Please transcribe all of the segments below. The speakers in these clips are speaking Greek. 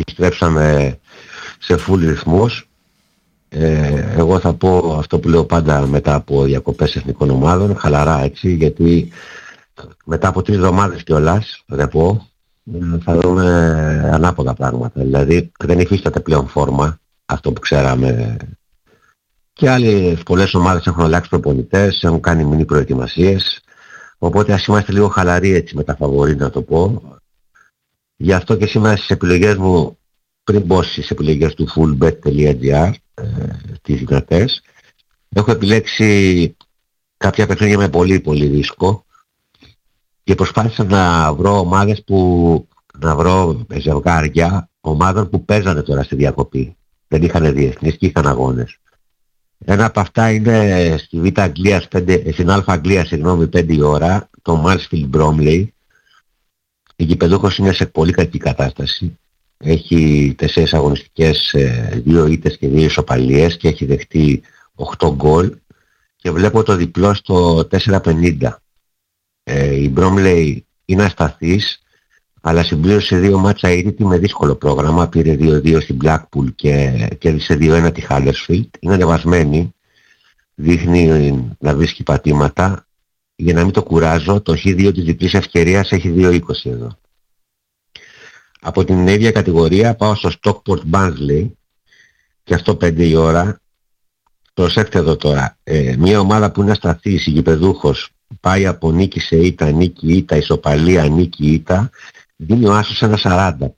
επιστρέψαμε σε full ρυθμούς. Εγώ θα πω αυτό που λέω πάντα μετά από διακοπές εθνικών ομάδων, χαλαρά έτσι, γιατί μετά από 3 εβδομάδες κιόλας, θα δούμε ανάποδα πράγματα. Δηλαδή δεν υφίσταται πλέον φόρμα αυτό που ξέραμε. Και άλλες πολλές ομάδες έχουν αλλάξει προπονητές, έχουν κάνει μινι προετοιμασίες. Οπότε ας είμαστε λίγο χαλαροί έτσι με τα φαβορί, να το πω. Γι' αυτό και σήμερα στις επιλογές μου, πριν μπω στις επιλογές του fullbet.gr, τις δυνατές, έχω επιλέξει κάποια παιχνίδια με πολύ πολύ ρίσκο και προσπάθησα να βρω ομάδες να βρω ζευγάρια ομάδων που παίζανε τώρα στη διακοπή. Δεν είχαν διεθνείς και είχαν αγώνες. Ένα από αυτά είναι στην Α Αγγλίας, 5 η ώρα, το Mansfield Bromley. Η γηπεδούχος είναι σε πολύ κακή κατάσταση. Έχει 4 αγωνιστικές, 2 ήττες και 2 ισοπαλίες και έχει δεχτεί 8 γκολ και βλέπω το διπλό στο 4.50. Η Bromley είναι ασταθής, αλλά συμπλήρωσε 2 μάτσα ήττη με δύσκολο πρόγραμμα. Πήρε 2-2 στην Blackpool και κέρδισε 2-1 τη Huddersfield. Είναι ανεβασμένη, δείχνει να βρίσκει πατήματα. Για να μην το κουράζω, το Χ2 της διπλής ευκαιρίας έχει 2.20 εδώ. Από την ίδια κατηγορία πάω στο Stockport Barnsley και αυτό 5 η ώρα. Προσέξτε εδώ τώρα, μια ομάδα που είναι ασταθής, η γηπεδούχος, πάει από νίκη σε ήττα, νίκη ήττα, ισοπαλία, νίκη ήττα, δίνει ο άσος 1.40.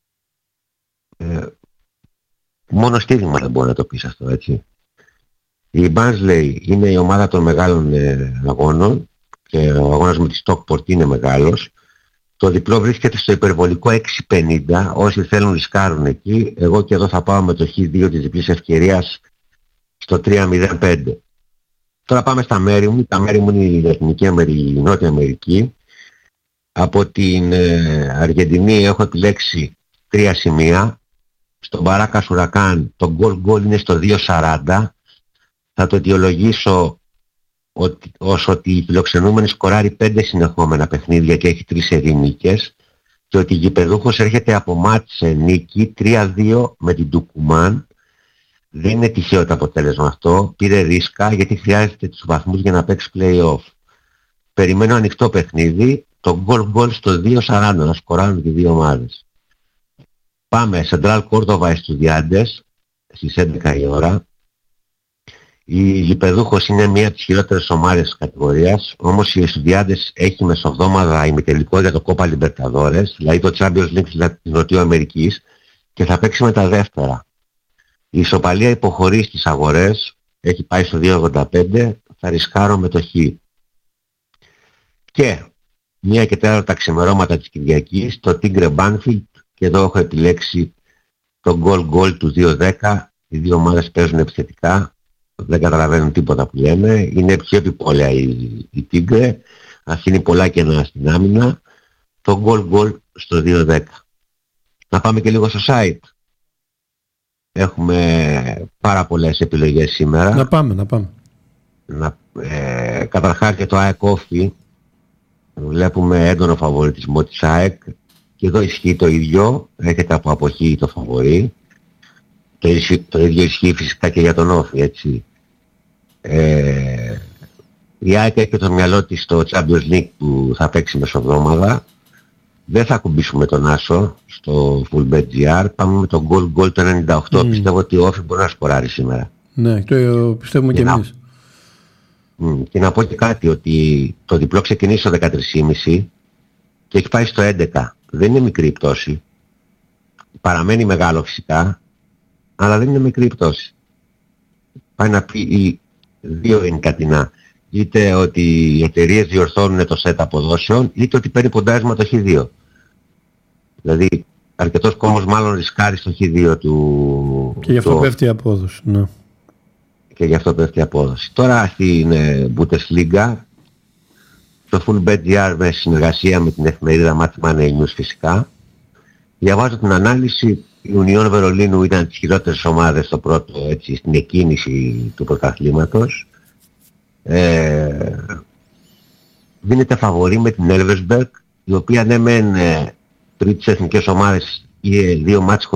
Μόνο στήριγμα δεν μπορεί να το πεις αυτό, έτσι. Η Barnsley είναι η ομάδα των μεγάλων αγώνων και ο αγώνας με τη Stockport είναι μεγάλος. Το διπλό βρίσκεται στο υπερβολικό 6.50. Όσοι θέλουν ρισκάρουν εκεί. Εγώ και εδώ θα πάω με το Χ2 της διπλής ευκαιρίας στο 3.05. Τώρα πάμε στα μέρη μου. Τα μέρη μου είναι η Λατινική Αμερική, η Νότια Αμερική. Από την Αργεντινή έχω επιλέξει 3 σημεία. Στον Μπαράκα Σουρακάν το goal είναι στο 2.40. Θα το αιτιολογήσω ως ότι η φιλοξενούμενη σκοράρει 5 συνεχόμενα παιχνίδια και έχει 3 ερηνίκες και ότι η γηπεδούχος έρχεται από μάτς σε νίκη 3-2 με την Τουκουμάν. Δεν είναι τυχαίο το αποτέλεσμα αυτό. Πήρε ρίσκα γιατί χρειάζεται τους βαθμούς για να παίξει play-off. Περιμένω ανοιχτό παιχνίδι, το goal στο 2.40 να σκοράρουν και 2 ομάδες. Πάμε Central Córdoba Estudiantes στις 11 η ώρα. Η γηπεδούχος είναι μία από τις χειρότερες ομάδες της κατηγορίας, όμως οι Estudiantes έχει μεσοβδόμαδα ημιτελικό για το Copa Libertadores, δηλαδή το Champions League της Νοτιού Αμερικής, και θα παίξει με τα δεύτερα. Η ισοπαλία υποχωρεί στις αγορές, έχει πάει στο 2.85, θα ρισκάρω με το Χ. Και 1 και 4 τα ξημερώματα της Κυριακής, το Tigre Banfield, και εδώ έχω επιλέξει το goal του 2.10, οι δύο ομάδες παίζουν επιθετικά. Δεν καταλαβαίνουν τίποτα που λέμε. Είναι πιο επιπόλαια η Τίγκρε. Αφήνει πολλά κενά στην άμυνα. Το goal στο 2.10. Να πάμε και λίγο στο site. Έχουμε πάρα πολλές επιλογές σήμερα. Να πάμε. Καταρχάς και το ΑΕΚ Όφι. Βλέπουμε έντονο φαβοριτισμό της ΑΕΚ. Και εδώ ισχύει το ίδιο. Έχετε από αποχή το φαβορί. Το ίδιο ισχύει φυσικά και για τον Όφι, έτσι. Η ΑΕΚ έχει το μυαλό της στο Champions League που θα παίξει μεσοβδόμαδα. Δεν θα ακουμπήσουμε τον Άσο στο fullbet.gr. Πάμε με το goal το 98. Πιστεύω ότι ο Όφι μπορεί να σκοράρει σήμερα. Ναι, το πιστεύουμε και εμείς. Και να πω και κάτι, ότι το διπλό ξεκινήσει στο 13.30 και έχει πάει στο 11. Δεν είναι μικρή η πτώση. Παραμένει μεγάλο φυσικά, αλλά δεν είναι μικρή η πτώση. Πάει να πει οι δύο είναι κατηνά. Είτε ότι οι εταιρείες διορθώνουν το σετ αποδόσεων, είτε ότι παίρνει ποντάρισμα το Χ2. Δηλαδή αρκετός κόσμος μάλλον ρισκάρει στο Χ2 του... Και γι' αυτό πέφτει η απόδοση. Ναι. Και γι' αυτό πέφτει η απόδοση. Τώρα στην Bundesliga, το fullbet.gr με συνεργασία με την εφημερίδα Match Money News φυσικά, διαβάζω την ανάλυση. Η Union Βερολίνου ήταν τις χειρότερες ομάδες στο πρώτο, έτσι, στην εκκίνηση του πρωταθλήματος. Δίνεται φαβορί με την Elversberg, η οποία ναι μεν πριν τις εθνικές ομάδες είχε 2 μάτς